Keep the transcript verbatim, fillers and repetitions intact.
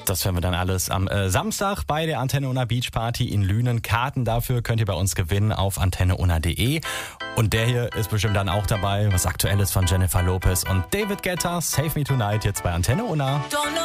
Das hören wir dann alles am äh, Samstag bei der Antenne Unna Beach Party in Lünen. Karten dafür könnt ihr bei uns gewinnen auf antenne unna punkt de. Und der hier ist bestimmt dann auch dabei, was Aktuelles von Jennifer Lopez und David Guetta. Save Me Tonight jetzt bei Antenne Unna.